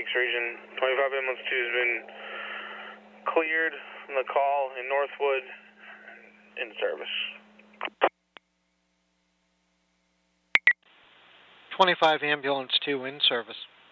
Peaks region. 25 ambulance 2 has been cleared from the call in Northwood, in service. 25 ambulance 2 in service.